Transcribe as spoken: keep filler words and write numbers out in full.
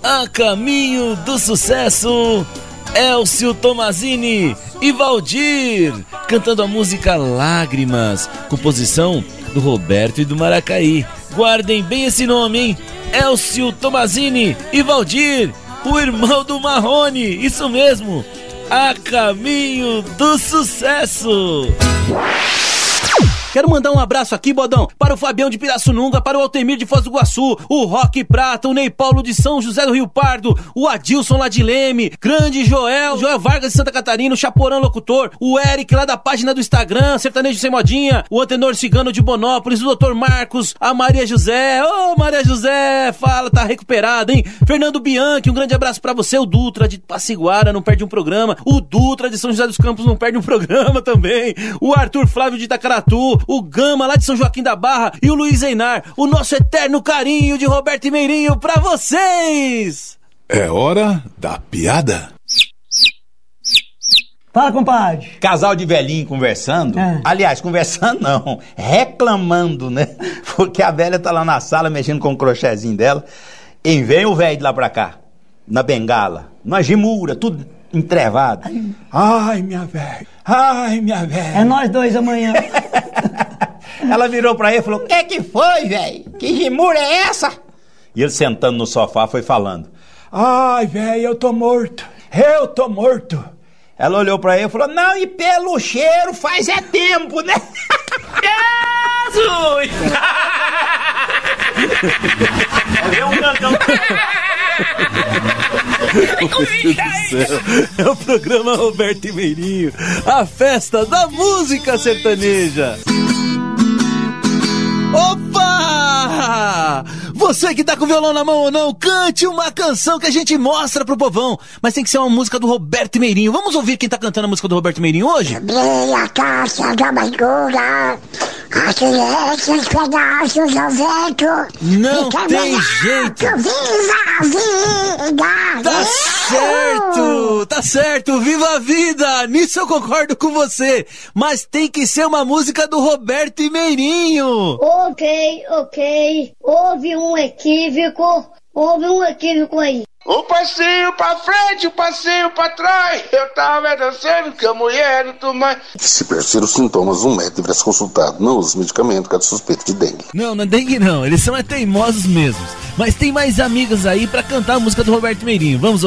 A caminho do sucesso, Elcio Tomazini e Valdir, cantando a música Lágrimas, composição do Roberto e do Maracaí. Guardem bem esse nome, hein? Elcio Tomazini e Valdir, o irmão do Marrone, isso mesmo, A Caminho do Sucesso. Quero mandar um abraço aqui, Bodão, para o Fabião de Pirassununga, para o Altemir de Foz do Iguaçu, o Roque Prata, o Ney Paulo de São José do Rio Pardo, o Adilson lá de Leme, Grande Joel, Joel Vargas de Santa Catarina, o Chaporã Locutor, o Eric lá da página do Instagram, Sertanejo Sem Modinha, o Antenor Cigano de Bonópolis, o doutor Marcos, a Maria José, ô oh, Maria José, fala, tá recuperada, hein? Fernando Bianchi, um grande abraço pra você, o Dutra de Passiguara, não perde um programa, o Dutra de São José dos Campos não perde um programa também, o Arthur Flávio de Itacaratu, o Gama lá de São Joaquim da Barra e o Luiz Einar, o nosso eterno carinho de Roberto e Meirinho pra vocês! É hora da piada. Fala, compadre. Casal de velhinho conversando, é. aliás, conversando não, reclamando, né? Porque a velha tá lá na sala mexendo com o crochêzinho dela e vem o velho de lá pra cá, na bengala, na gimura, tudo entrevado. Ai, ai minha velha, ai minha velha. É nós dois amanhã. Ela virou pra ele e falou: que que foi, velho? Que gimura é essa? E ele sentando no sofá foi falando: ai, velho, eu tô morto, eu tô morto. Ela olhou pra ele e falou: não, e pelo cheiro faz é tempo, né? Jesus! É um cantão. É o programa Roberto e Meirinho, a festa da música sertaneja. Opa! Você que tá com o violão na mão ou não, cante uma canção que a gente mostra pro povão. Mas tem que ser uma música do Roberto e Meirinho. Vamos ouvir quem tá cantando a música do Roberto e Meirinho hoje? Abri a caixa da amargura, atirei seus pedaços ao vento. Não tem jeito. Viva a vida! Tá certo, tá certo, viva a vida! Nisso eu concordo com você. Mas tem que ser uma música do Roberto e Meirinho. Ok, ok. Houve um equívoco. Houve um equívoco aí. O passinho pra frente, o passinho pra trás. Eu tava dançando com a mulher do mais. Se persistir os sintomas, um médico deverá ser consultado. Não use medicamento caso suspeito de dengue. Não, não é dengue não. Eles são é teimosos mesmos. Mas tem mais amigas aí pra cantar a música do Roberto Meirinho. Vamos